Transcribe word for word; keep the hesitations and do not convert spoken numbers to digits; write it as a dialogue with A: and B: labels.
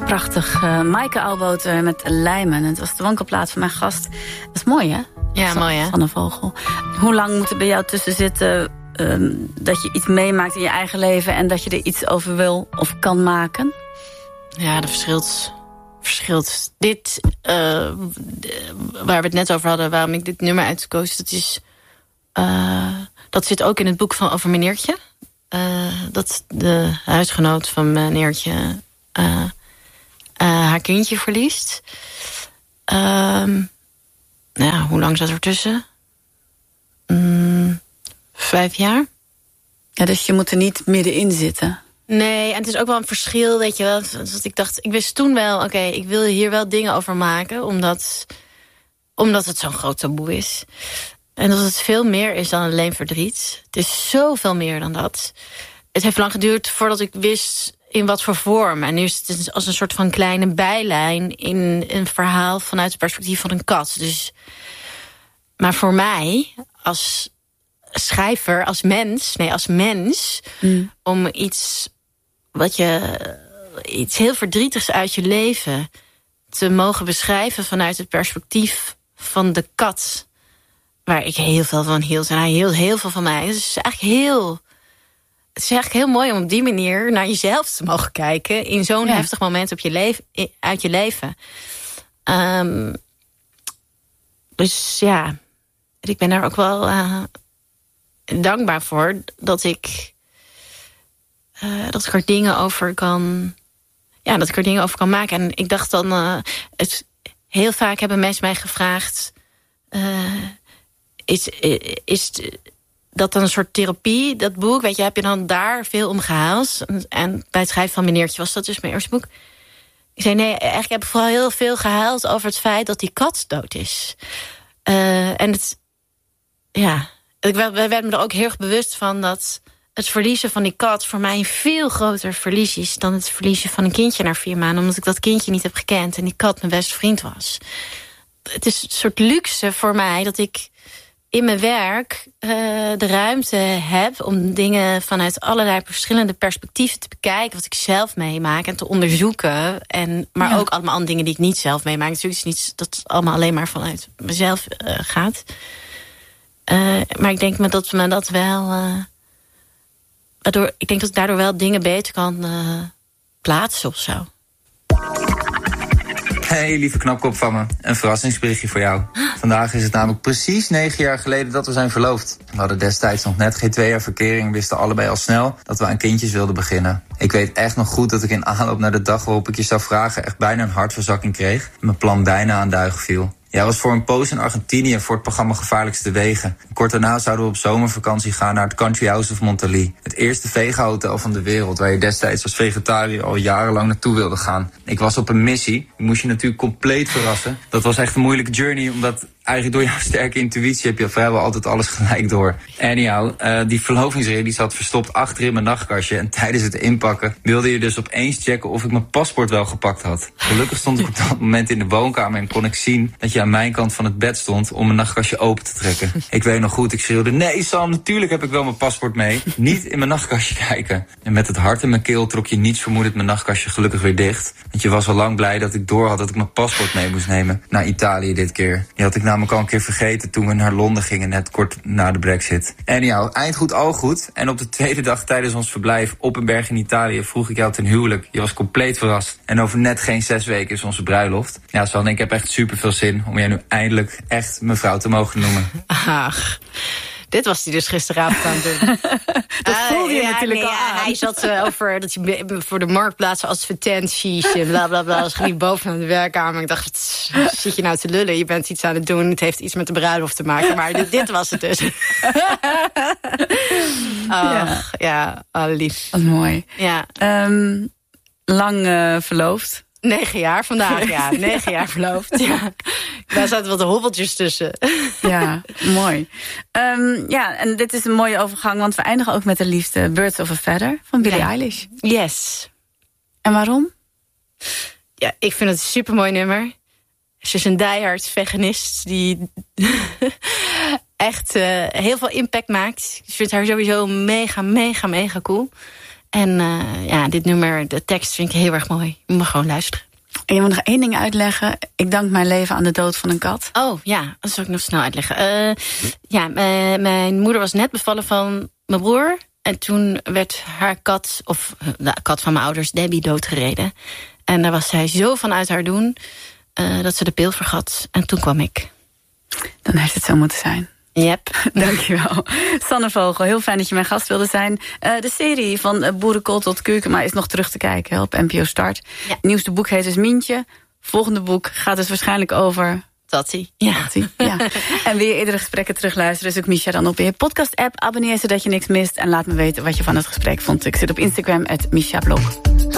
A: prachtig. Uh, Maaike Oudboter met Lijmen. Het was de wankelplaats van mijn gast. Dat is mooi, hè?
B: Ja,
A: van,
B: mooi, hè?
A: Van een vogel. Hoe lang moet er bij jou tussen zitten uh, dat je iets meemaakt in je eigen leven en dat je er iets over wil of kan maken?
B: Ja, dat verschilt. verschilt. Dit, uh, waar we het net over hadden, waarom ik dit nummer uitkoos, dat is... Uh, dat zit ook in het boek van over meneertje. Uh, dat de huisgenoot van meneertje uh, uh, haar kindje verliest. Uh, nou ja, hoe lang zat er tussen? Mm, vijf jaar.
A: Ja, dus je moet er niet middenin zitten.
B: Nee, en het is ook wel een verschil, weet je wel. Dat ik dacht, ik wist toen wel, oké, okay, ik wil hier wel dingen over maken, omdat, omdat het zo'n groot taboe is. En dat het veel meer is dan alleen verdriet. Het is zoveel meer dan dat. Het heeft lang geduurd voordat ik wist in wat voor vorm. En nu is het als een soort van kleine bijlijn in een verhaal vanuit het perspectief van een kat. Dus, maar voor mij, als schrijver, als mens, nee, als mens, mm. om iets wat je, iets heel verdrietigs uit je leven te mogen beschrijven vanuit het perspectief van de kat, waar ik heel veel van hield. En hij hield heel veel van mij. Dus het is eigenlijk heel, het is eigenlijk heel mooi om op die manier naar jezelf te mogen kijken in zo'n ja. heftig moment op je leven, uit je leven. Um, dus ja, ik ben daar ook wel uh, dankbaar voor dat ik uh, dat ik er dingen over kan, ja, dat ik er dingen over kan maken. En ik dacht dan, uh, het, heel vaak hebben mensen mij gevraagd, Uh, Is, is dat dan een soort therapie, dat boek? Weet je, heb je dan daar veel om gehaald? En bij het schrijven van meneertje was dat dus mijn eerste boek. Ik zei, nee, eigenlijk heb ik vooral heel veel gehaald over het feit dat die kat dood is. Uh, en het, ja, ik werd me er ook heel erg bewust van dat het verliezen van die kat voor mij een veel groter verlies is dan het verliezen van een kindje na vier maanden, omdat ik dat kindje niet heb gekend en die kat mijn beste vriend was. Het is een soort luxe voor mij dat ik in mijn werk uh, de ruimte heb om dingen vanuit allerlei verschillende perspectieven te bekijken, wat ik zelf meemaak en te onderzoeken. En, maar ja. ook allemaal andere dingen die ik niet zelf meemaak. Natuurlijk is het niet dat het allemaal alleen maar vanuit mezelf uh, gaat. Uh, maar ik denk me dat me dat wel, Uh, waardoor, ik denk dat ik daardoor wel dingen beter kan uh, plaatsen of zo.
C: Hey, lieve knapkop van me. Een verrassingsberichtje voor jou. Vandaag is het namelijk precies negen jaar geleden dat we zijn verloofd. We hadden destijds nog net geen twee jaar verkering en wisten allebei al snel dat we aan kindjes wilden beginnen. Ik weet echt nog goed dat ik in aanloop naar de dag waarop ik je zou vragen echt bijna een hartverzakking kreeg. En mijn plan bijna aan duigen viel. Jij was voor een poos in Argentinië voor het programma Gevaarlijkste Wegen. Kort daarna zouden we op zomervakantie gaan naar het Country House of Montali. Het eerste vega-hotel van de wereld, waar je destijds als vegetariër al jarenlang naartoe wilde gaan. Ik was op een missie. Ik moest je natuurlijk compleet verrassen. Dat was echt een moeilijke journey, omdat eigenlijk door jouw sterke intuïtie heb je vrijwel altijd alles gelijk door. Anyhow, uh, die verlovingsring die zat verstopt achterin mijn nachtkastje. En tijdens het inpakken wilde je dus opeens checken of ik mijn paspoort wel gepakt had. Gelukkig stond ik op dat moment in de woonkamer en kon ik zien dat je aan mijn kant van het bed stond om mijn nachtkastje open te trekken. Ik weet nog goed, ik schreeuwde, nee Sam, natuurlijk heb ik wel mijn paspoort mee. Niet in mijn nachtkastje kijken. En met het hart in mijn keel trok je niets vermoedend mijn nachtkastje gelukkig weer dicht. Want je was al lang blij dat ik door had dat ik mijn paspoort mee moest nemen. Naar Italië dit keer. Die had ik namelijk al een keer vergeten toen we naar Londen gingen, net kort na de Brexit. Anyhow, eind goed al goed. En op de tweede dag tijdens ons verblijf op een berg in Italië vroeg ik jou ten huwelijk. Je was compleet verrast. En over net geen zes weken is onze bruiloft. Ja, San, ik heb echt super veel zin om jij nu eindelijk echt mevrouw te mogen noemen.
B: Ach, dit was hij dus gisteravond aan het doen.
A: Dat voelde je uh, ja, natuurlijk
B: nee,
A: al
B: ja,
A: aan.
B: Hij zat uh, over dat hij voor de marktplaatsen advertenties en bla bla bla. Dus ging bovenaan de werkkamer. Ik dacht, wat zit je nou te lullen? Je bent iets aan het doen. Het heeft iets met de bruiloft te maken. Maar dit, dit was het dus. Ach, ja, ja oh, lief.
A: Wat mooi.
B: Ja.
A: Um, lang uh, verloofd.
B: Negen jaar vandaag, ja. Negen jaar verloofd, ja. Daar zaten wat hobbeltjes tussen.
A: Ja, mooi. Um, ja, en dit is een mooie overgang, want we eindigen ook met de liefde Birds of a Feather van Billie ja. Eilish.
B: Yes.
A: En waarom?
B: Ja, ik vind het een supermooi nummer. Ze is een diehard veganist die echt uh, heel veel impact maakt. Ik vind haar sowieso mega, mega, mega cool. En uh, ja, dit nummer, de tekst vind ik heel erg mooi. Je moet gewoon luisteren.
A: En je moet nog één ding uitleggen. Ik dank mijn leven aan de dood van een kat.
B: Oh ja, dat zal ik nog snel uitleggen. Uh, ja, uh, mijn moeder was net bevallen van mijn broer. En toen werd haar kat, of de kat van mijn ouders, Debbie, doodgereden. En daar was zij zo van uit haar doen, uh, dat ze de pil vergat. En toen kwam ik.
A: Dan heeft het zo moeten zijn.
B: Yep.
A: Dankjewel. Sanne Vogel, heel fijn dat je mijn gast wilde zijn. Uh, de serie van uh, Boerenkool tot Keukenma is nog terug te kijken op N P O Start. Ja. Het nieuwste boek heet dus Mientje. Volgende boek gaat dus waarschijnlijk over...
B: Tati. Ja.
A: Tati, ja. En wil je eerdere gesprekken terugluisteren, zoek Misha dan op in je podcast-app. Abonneer zodat je niks mist en laat me weten wat je van het gesprek vond. Ik zit op Instagram, at Misha Blog.